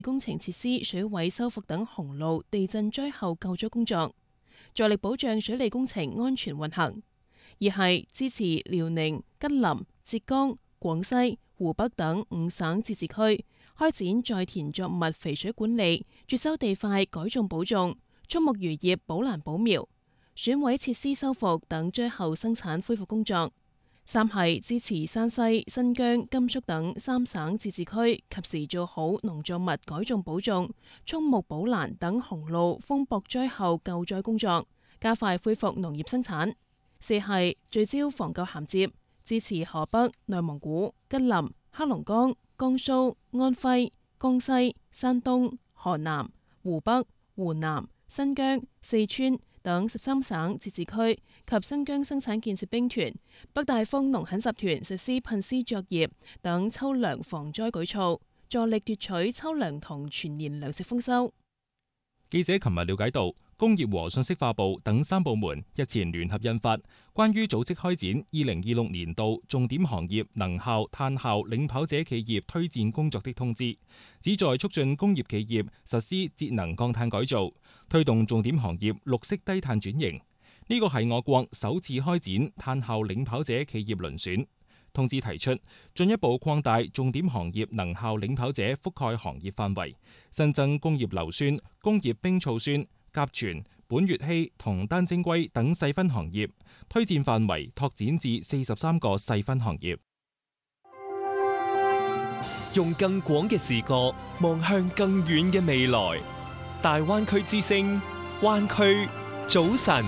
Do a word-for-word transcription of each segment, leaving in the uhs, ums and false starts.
工程設施水位修復等洪澇、地震災後救災工作，助力保障水利工程安全運行；二係支持遼寧、吉林、浙江、廣西、湖北等五省自治區開展在田作物肥水管理、絕收地塊改種補種、畜牧漁業保欄保苗、損毀設施修復等災後生產恢復工作；三係支持山西、新疆、甘肅等三省自治區及時做好農作物改種補種、畜牧保欄等洪澇、風雹災後救災工作，加快恢復農業生產；四係聚焦防救銜接，支持河北、內蒙古、吉林、黑龍江、江蘇、安徽、江西、山東、河南、湖北、湖南、新疆、四川等十三省自治區及新疆生產建設兵團、北大荒農墾集團實施噴施作業等秋糧防災舉措，助力奪取秋糧同全年糧食豐收。 記者琴日了解到，工業和信息化部等三部門日前聯合印發關於組織開展二零二六年度重點行業能效碳效領跑者企業推薦工作的通知，旨在促進工業企業實施節能降碳改造，推動重點行業綠色低碳轉型。呢個係我國首次開展碳效領跑者企業遴選。通知提出，進一步擴大重點行業能效領跑者覆蓋行業範圍，新增工業硫酸、工業冰醋酸、甲醛、苯乙烯同單晶硅等細分行業，推薦範圍拓展至四十三個細分行業。 用更廣嘅視角望向更遠嘅未來，大灣區之聲，灣區早晨。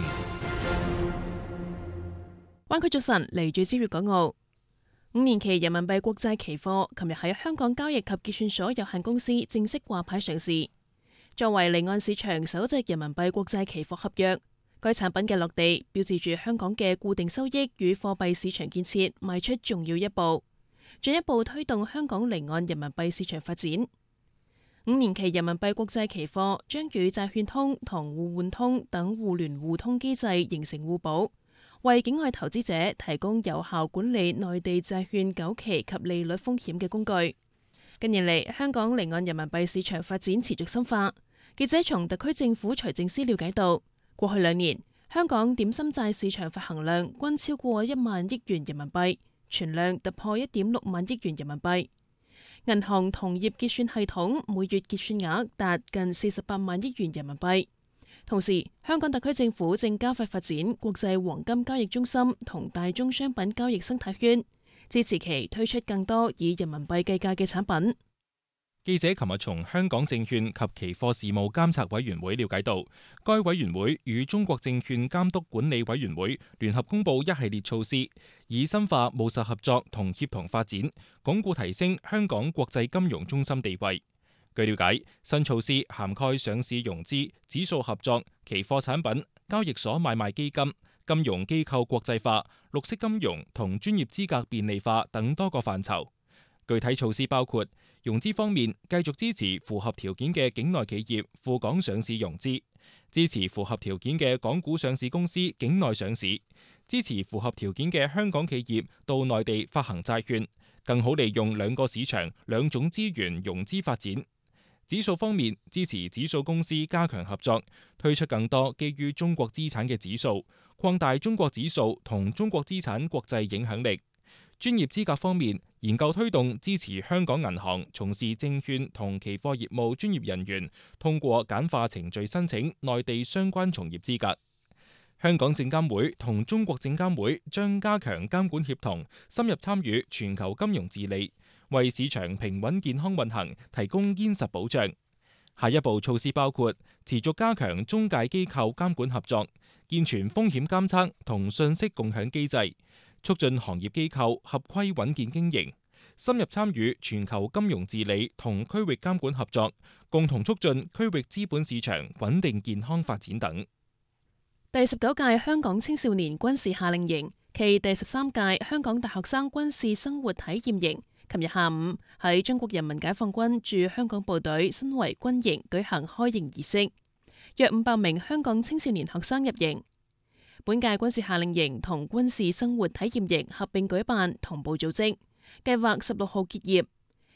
灣區早晨，嚟自朝粵港澳。五年期人民幣國債期貨，琴日喺香港交易及結算所有限公司正式掛牌上市。作為離岸市場首隻人民幣國債期貨合約，該產品嘅落地，標誌住香港嘅固定收益與貨幣市場建設邁出重要一步，進一步推動香港離岸人民幣市場發展。五年期人民幣國債期貨將與債券通同互換通等互聯互通機制形成互補，為境外投資者提供有效管理內地債券久期及利率風險嘅工具。近年嚟，香港離岸人民幣市場發展持續深化。記者從特區政府財政司了解到，過去兩年香港點心債市場發行量均超過一萬億元人民幣，存量突破一點六萬億元人民幣。銀行同業結算系統每月結算額達近四十八萬億元人民幣。同時，香港特區政府正加快發展國際黃金交易中心同大宗商品交易生態圈，支持其推出更多以人民幣計價嘅產品。 記者琴日從香港證券及期貨事務監察委員會了解到，該委員會與中國證券監督管理委員會聯合公佈一系列措施，以深化務實合作同協同發展，鞏固提升香港國際金融中心地位。據了解，新措施涵蓋上市融資、指數合作、期貨產品、交易所買賣基金、金融機構國際化、綠色金融同專業資格便利化等多個範疇。具體措施包括融資方面，繼續支持符合條件嘅境內企業赴港上市融資，支持符合條件嘅港股上市公司境內上市，支持符合條件嘅香港企業到內地發行債券，更好利用兩個市場兩種資源融資發展。指數方面，支持指數公司加強合作，推出更多基於中國資產嘅指數，擴大中國指數同中國資產國際影響力。專業資格方面，研究推動支持香港銀行從事證券同期貨業務專業人員通過簡化程序申請內地相關從業資格。香港證監會同中國證監會將加強監管協同，深入參與全球金融治理，為市場平穩健康運行提供堅實保障。下一步措施包括持續加強中介機構監管合作，健全風險監測同信息共享機制，促進行業機構合規穩健經營，深入參與全球金融治理同區域監管合作，共同促進區域資本市場穩定健康發展等。 第十九屆香港青少年軍事夏令營暨第十三屆香港大學生軍事生活體驗營，琴日下午喺中國人民解放軍駐香港部隊新圍軍營舉行開營儀式，約五百名香港青少年學生入營。本屆軍事夏令營同軍事生活體驗營合併舉辦，同步組織，計劃十六號結業。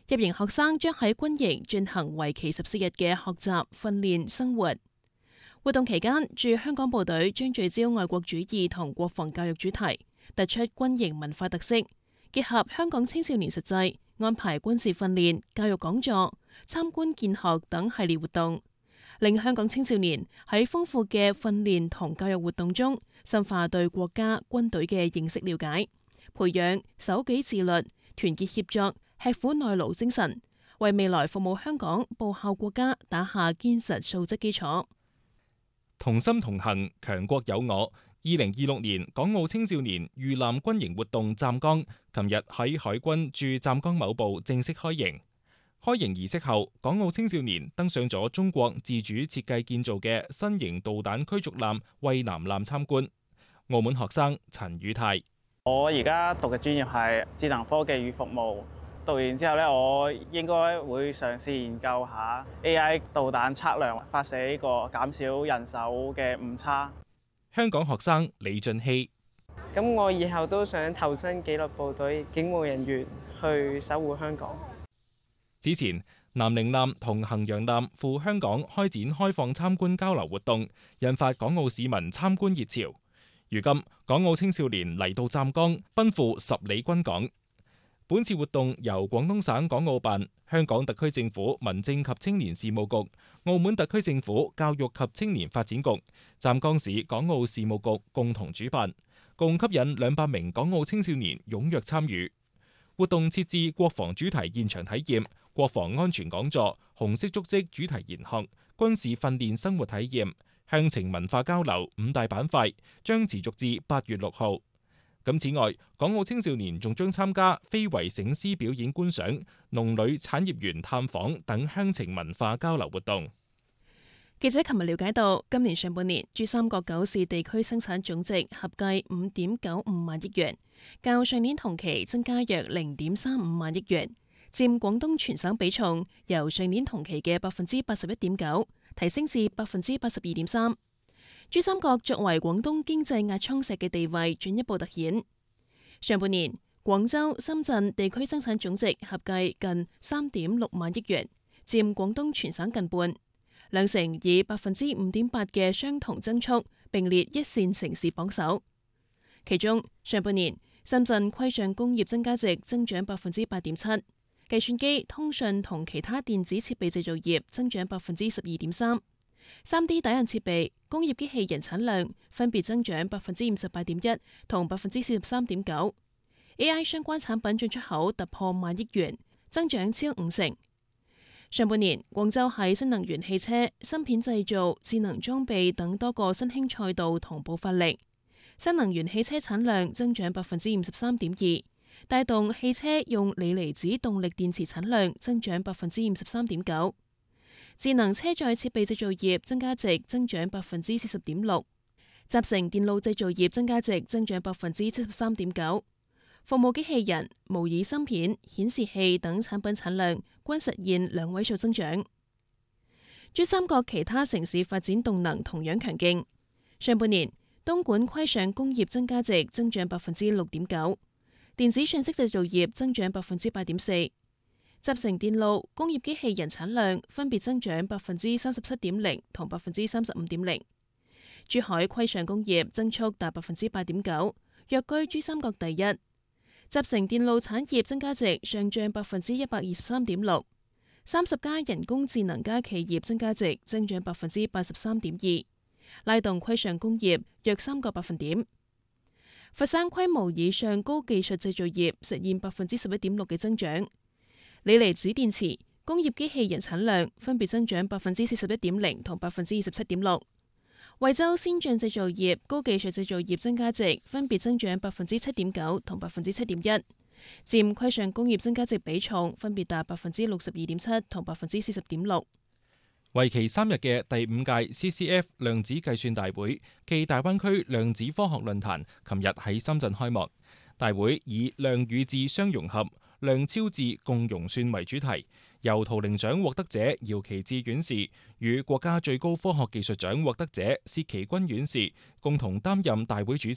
入營學生將喺軍營進行為期十四日嘅學習、訓練、生活。活動期間，駐香港部隊將聚焦愛國主義同國防教育主題，突出軍營文化特色，結合香港青少年實際，安排軍事訓練、教育講座、參觀見學等系列活動，令香港青少年喺豐富嘅訓練同教育活動中，深化對國家軍隊嘅認識了解，培養守紀自律、團結協作、吃苦耐勞精神，為未來服務香港、報效國家打下堅實素質基礎。 同心同行，強國有我。二零二六年港澳青少年遇難軍營活動湛江，琴日喺海軍駐湛江某部正式開營。開營儀式後，港澳青少年登上咗中國自主設計建造嘅新型導彈驅逐艦渭南艦參觀。澳門學生陳宇泰： 我而家讀嘅專業係智能科技與服務。讀完之後咧，我應該會嘗試研究下 A I 導彈測量，發射呢個減少人手嘅誤差。 香港學生李俊熙： 咁我以後都想投身紀律部隊警務人員，去守護香港。 此前，南寧艦同衡陽艦赴香港開展開放參觀交流活動，引發港澳市民參觀熱潮。如今，港澳青少年嚟到湛江，奔赴十里軍港。本次活動由廣東省港澳辦、香港特區政府民政及青年事務局、澳門特區政府教育及青年發展局、湛江市港澳事務局共同主辦，共吸引兩百名港澳青少年踴躍參與。活動設置國防主題現場體驗、國防安全講座、紅色足跡主題研學、軍事訓練生活體驗、鄉情文化交流五大板塊，將持續至八月六號。咁此外，港澳青少年仲將參加非遺醒獅表演觀賞、農旅產業園探訪等鄉情文化交流活動。 記者琴日了解到，今年上半年珠三角九市地區生產總值合計五點九五萬億元，較上年同期增加約零點三五萬億元，佔廣東全省比重由上年同期嘅百分之八十一點九提升至百分之八十二點三。珠三角作為廣東經濟壓艙石嘅地位進一步凸顯。上半年，廣州、深圳地區生產總值合計近三點六萬億元，佔廣東全省近半，兩成以百分之五點八嘅相同增速並列一線城市榜首。其中，上半年深圳規上工業增加值增長百分之八點七，計算機、通訊同其他電子設備製造業增長百分之十二點三。三 D 打印設備、工業機器人產量分別增長百分之五十八點一同百分之四十三點九。A I 相關產品進出口突破萬億元，增長超五成。上半年，廣州喺新能源汽車、芯片製造、智能裝備等多個新興賽道同步發力，新能源汽車產量增長百分之五十三點二，帶動汽車用鋰離子動力電池產量增長百分之五十三點九。智能車載設備製造業增加值增長百分之四十點六，集成電路製造業增加值增長百分之七十三點九，服務機器人、模擬芯片、顯示器等產品產量均實現兩位數增長。珠三角其他城市發展動能同樣強勁，上半年東莞規上工業增加值增長百分之六點九，電子信息製造業增長百分之八點四。集成電路、工業機器人產量分別增長百分之三十七點零同百分之三十五點零。珠海規上工業增速達百分之八點九，躍居珠三角第一。集成電路產業增加值上漲百分之一百二十三點六，三十家人工智能家企業增加值增長百分之八十三點二，拉動規上工業約三個百分點。佛山規模以上高技術製造業實現百分之十一點六嘅增長。鋰離子電池、工業機器人產量分別增長百分之四十一點零同百分之二十七點六。惠州先進製造業、高技術製造業增加值分別增長百分之七點九同百分之七點一，佔規上工業增加值比重分別達百分之六十二點七同百分之四十點六。 為期三日嘅第五屆 C C F 量子計算大會暨大灣區量子科學論壇，琴日喺深圳開幕。大會以量與智相融合、量超智共融算為主題，由圖靈獎獲得者姚其智院士與國家最高科學技術獎獲得者薛其君院士共同擔任大會主席。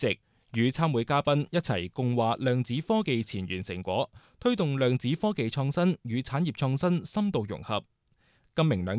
與參會嘉賓一齊共話量子科技前沿成果，推動量子科技創新與產業創新深度融合。今明兩